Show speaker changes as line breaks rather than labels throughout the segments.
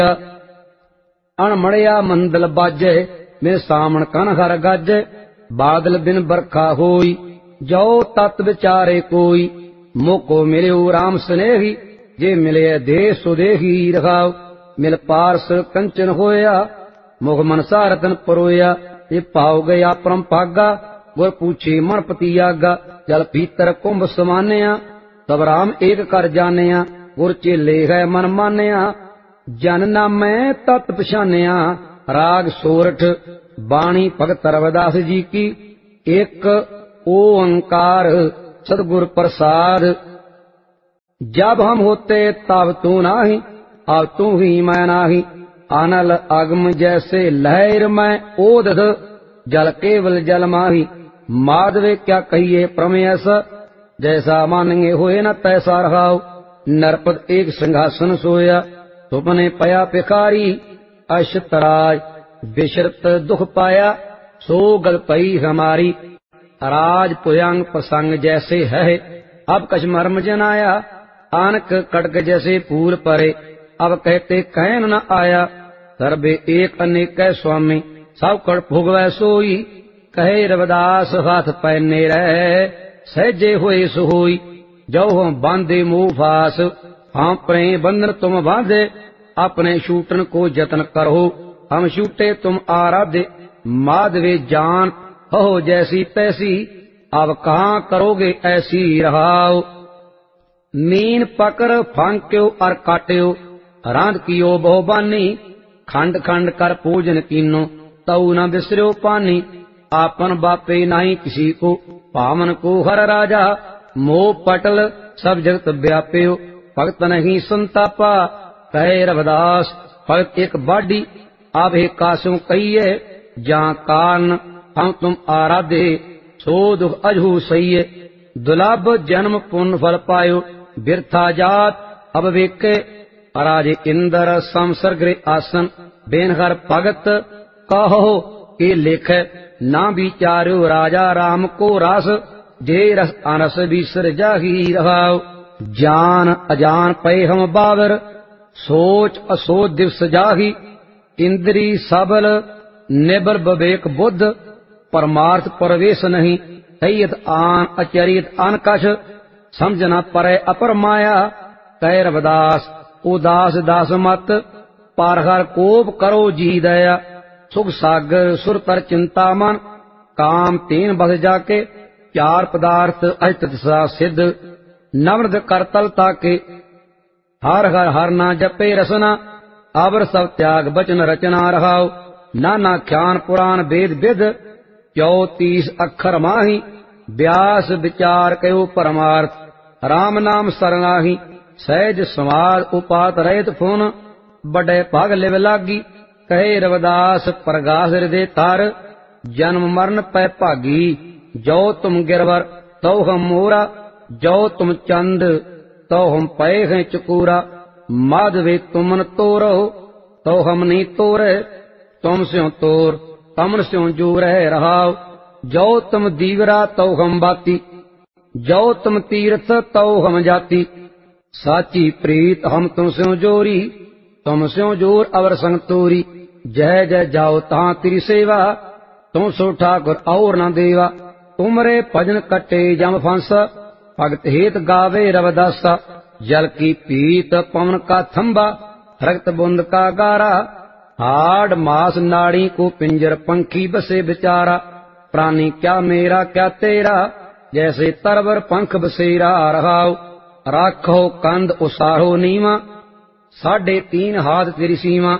अणमड़िया मंदल बाजे में सामण कन हर गाजे बादल बिन बरखा होई जो तत् विचारे कोई मोको मिले राम स्नेही जे मिले देह सुदेही रखाओ मिल पारस कंचन होया मुख मनसा रतन परोया ये पाओ गया परम पागा गुर पूछे मन पति आगा जल भीतर कुंभ समानया तब राम एक कर जानिया गुर चेले है मन मानिया जन नामै तत् पछानिया राग सोरठ बाणी भगत रविदास जी की एक ओंकार सदगुर प्रसाद। जब हम होते तब तू नाही अब तू ही मैं नाही अनल अगम जैसे लहर में ओदध जल केवल जल माही माधवे क्या कहिए प्रमेयस जैसा मानेंगे होए न तैसा रहाओ नरपत एक सिंहासन सोया सुपने पया पिकारी अशतराज विशरत दुख पाया सो गल पई हमारी राज पुयांग प्रसंग जैसे है अब कछ मर्म जनाया आनक कटक जैसे फूल परे अब कहते कहन न आया सर्वे एक अनेक स्वामी सब कड़ भोगवै सोई कहे रविदास हाथ पैने रहे सहजे हुए सोई जो हम बांधे मुंह फास हम प्रेम बंधन तुम बांधे अपने शूटन को जतन करो हम शूटे तुम आराधे माधवे जान हो जैसी तैसी अब कहाँ करोगे ऐसी रहाओ मीन पकड़ फांक्यो और काट्यो रांध कियो बहुबानी खंड खंड कर पूजन कीनो तऊ न बिसरो पानी आपन बापे नहीं किसी को पावन को हर राजा मोह पटल सब जगत व्याप्यो भगत नहीं संतापा कहे रविदास भगत एक बाडी अब एक कासों कहिए जहाँ कारण हम तुम आराधे सो दुख अजहू सही दुर्लभ जन्म पुण्य फल पायो बिरथा जात अब वेके राजे इंद्र संसर्ग आसन बेनहर भगत कहो के लेख ना विचार्यो राजा राम को रास जे रस अनस बिसर जाही रहाओ जान अजान पे हम बावर सोच असोच दिवस जाही इंद्री सबल निबर विवेक बुद्ध परमार्थ परवेश नहीं तैयत आन अचरित अनकश समझना परे अपर माया कह रविदास उदास दास मत पारहर कोप करो जी दया सुख सागर सुर तर चिंता मन काम तीन बस जाके चार पदार्थ अष्ट सा सिद्ध नवनद करतल ताके हर हर हर ना जपे रसना अवर सब त्याग बचन रचना रहाओ नाना ख्यान पुराण वेद विद 34 अक्षर माही व्यास विचार कयो परमार्थ राम नाम सरनाही सहज समाज उपात रहित फून बड़े भाग लिव लागी कहे रविदास प्रगास हृदय तार जन्म मरण पै भागी जो तुम गिरवर तो हम मोरा जो तुम चंद तो हम पै हैं चकूरा माधवे तुमन तोरो तो हम नहीं तोरे तुम स्यों तोर तमन स्यों जो रह रहाओ जो तुम दीवरा तो हम बाती जो तुम तीर्थ तो हम जाती साची प्रीत हम तुम स्यों जोरी तुम स्यों जोर अवर संग तोरी जय जय जाओ तहां तेरी सेवा तुम सो ठाकुर और न देवा तुमरे भजन कटे जम फंस भगत हेत गावे रविदासा जल की पीत पवन का थंबा रक्त बुंद का गारा हाड़ मास नाड़ी को पिंजर पंखी बसे बेचारा प्राणी क्या मेरा क्या तेरा जैसे तरवर पंख बसेरा रहाओ राखो कंद उसारो नीमा 3.5 हाथ तेरी सीमा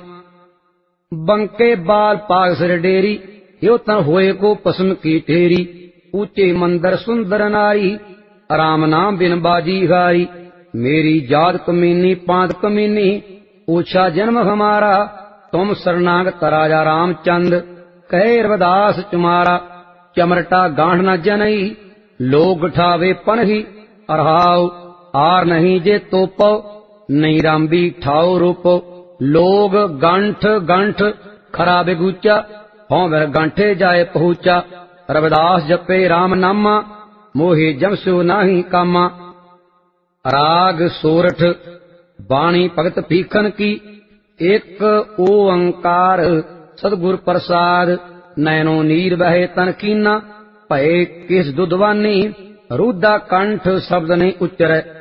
बंके बाल पाग सिर डेरी यो तन होए को पसम की ठेरी ऊंचे मंदिर सुंदर नारी राम नाम बिन बाजी हारी मेरी जात कमीनी पांत कमीनी ऊंचा जन्म हमारा तुम शरणागत राजा रामचंद कहे रविदास तुम्हारा चमरटा गांठ न जनई लोग ठावे पनही अरहाओ आर नहीं जे तोपो नहीं रामबी ठाओ रूपो लोग गंठ गंठ खरा बेगूचा हों वर गंठे जाए पहुंचा रविदास जपे राम नामा मोहे जमसो नाही कामा राग सोरठ बाणी भगत पीखन की ਇੱਕ ਓੰਕਾਰ ਸਤਿਗੁਰ ਪ੍ਰਸਾਦ। ਨੈਣੋ ਨੀਰ ਬਹਿ ਤਨ ਕੀਨਾ, ਭਏ ਕਿਸ ਦੁਧਵਾਨੀ। ਰੂਦਾ ਕੰਠ ਸ਼ਬਦ ਨਹੀਂ ਉਚਰੈ,